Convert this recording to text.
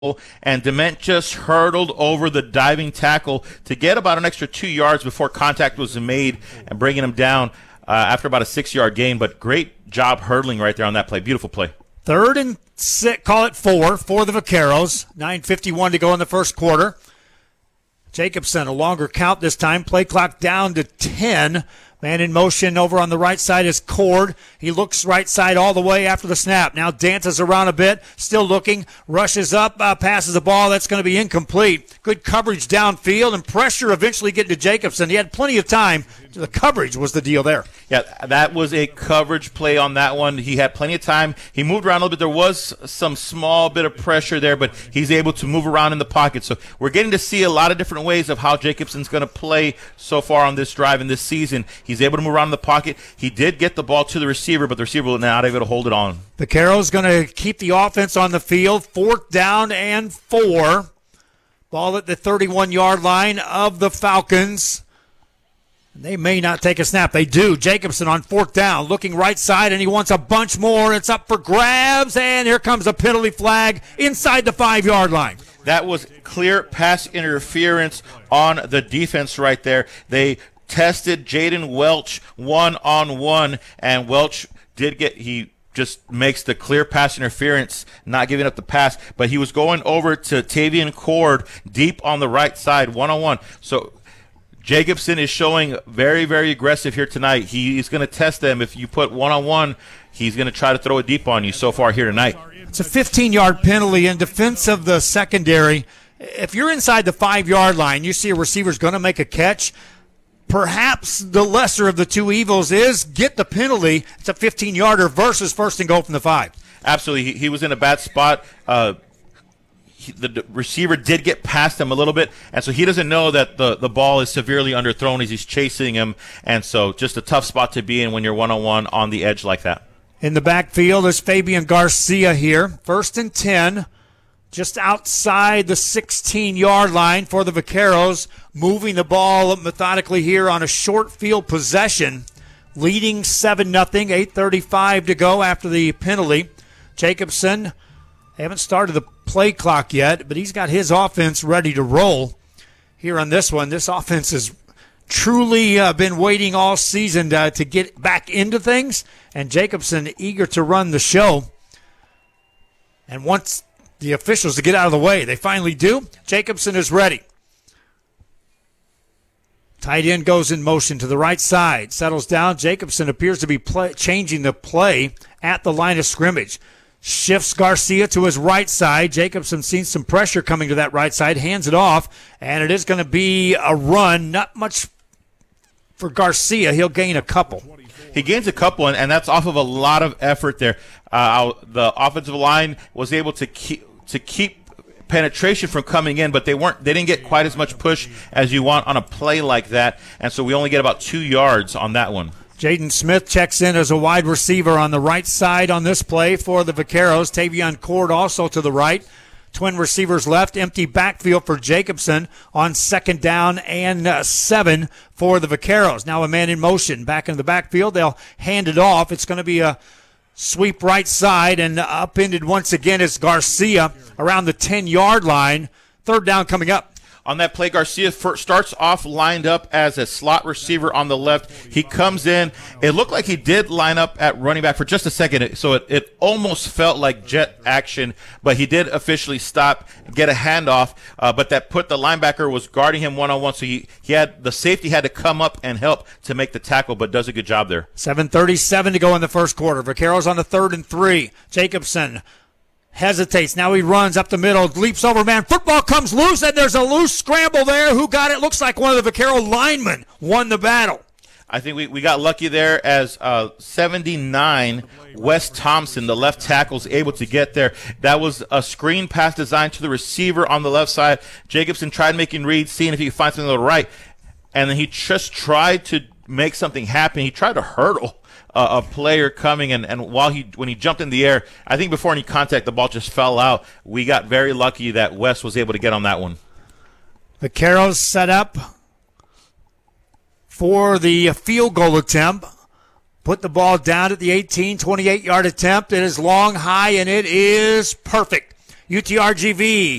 and Dement just hurdled over the diving tackle to get about an extra 2 yards before contact was made and bringing him down after about a 6-yard gain. But great job hurdling right there on that play. Beautiful play. 3rd and 6, call it 4 for the Vaqueros. 9:51 to go in the first quarter. Jacobson, a longer count this time. Play clock down to 10. Man in motion over on the right side is Cord. He looks right side all the way after the snap. Now dances around a bit, still looking, rushes up, passes the ball. That's going to be incomplete. Good coverage downfield and pressure eventually getting to Jacobson. He had plenty of time. The coverage was the deal there. Yeah, that was a coverage play on that one. He had plenty of time. He moved around a little bit. There was some small bit of pressure there, but he's able to move around in the pocket. So we're getting to see a lot of different ways of how Jacobson's going to play so far on this drive in this season. He's able to move around in the pocket. He did get the ball to the receiver, but the receiver was not able to hold it on. Vaqueros going to keep the offense on the field. 4th down and 4. Ball at the 31-yard line of the Falcons. They may not take a snap. They do. Jacobson on 4th down, looking right side, and he wants a bunch more. It's up for grabs, and here comes a penalty flag inside the 5-yard line. That was clear pass interference on the defense right there. They tested Jaden Welch one-on-one, and Welch he just makes the clear pass interference, not giving up the pass, but he was going over to Tavian Cord deep on the right side, one-on-one. So Jacobson is showing very, very aggressive here tonight. He's going to test them. If you put one-on-one, he's going to try to throw it deep on you so far here tonight. It's a 15-yard penalty in defense of the secondary. If you're inside the 5-yard line, you see a receiver's going to make a catch, perhaps the lesser of the two evils is get the penalty. It's a 15-yarder versus 1st and goal from the 5. Absolutely. He was in a bad spot. The receiver did get past him a little bit, and so he doesn't know that the ball is severely underthrown as he's chasing him, and so just a tough spot to be in when you're one-on-one on the edge like that. In the backfield is Fabian Garcia here. 1st and 10, just outside the 16-yard line for the Vaqueros, moving the ball methodically here on a short field possession, leading 7-0, 8:35 to go after the penalty. Jacobson haven't started the play clock yet, but he's got his offense ready to roll here on this one. This offense has truly been waiting all season to get back into things, and Jacobson eager to run the show. And wants the officials to get out of the way. They finally do. Jacobson is ready. Tight end goes in motion to the right side, settles down. Jacobson appears to be changing the play at the line of scrimmage. Shifts Garcia to his right side. Jacobson seen some pressure coming to that right side, hands it off, and it is going to be a run. Not much for Garcia. He'll gain a couple. He gains a couple, and that's off of a lot of effort there. The offensive line was able to keep penetration from coming in, but they didn't get quite as much push as you want on a play like that, and so we only get about 2 yards on that one. Jaden Smith checks in as a wide receiver on the right side on this play for the Vaqueros. Tavian Cord also to the right. Twin receivers left. Empty backfield for Jacobson on 2nd down and 7 for the Vaqueros. Now a man in motion. Back into the backfield. They'll hand it off. It's going to be a sweep right side, and upended once again is Garcia around the 10-yard line. 3rd down coming up. On that play, Garcia starts off lined up as a slot receiver on the left. He comes in. It looked like he did line up at running back for just a second, so it almost felt like jet action, but he did officially stop, get a handoff, but that put the linebacker was guarding him one-on-one, so the safety had to come up and help to make the tackle, but does a good job there. 7:37 to go in the first quarter. Vaqueros on the 3rd and 3. Jacobson hesitates. Now he runs up the middle, leaps over man. Football comes loose, and there's a loose scramble there. Who got it? Looks like one of the Vaquero linemen won the battle. I think we got lucky there as 79, Wes Thompson, the left tackle, is able to get there. That was a screen pass designed to the receiver on the left side. Jacobson tried making reads, seeing if he could find something on the right, and then he just tried to make something happen. He tried to hurdle a player coming, and when he jumped in the air, I think before any contact, the ball just fell out. We got very lucky that Wes was able to get on that one. Vaqueros set up for the field goal attempt. Put the ball down at the 18, 28-yard attempt. It is long, high, and it is perfect. UTRGV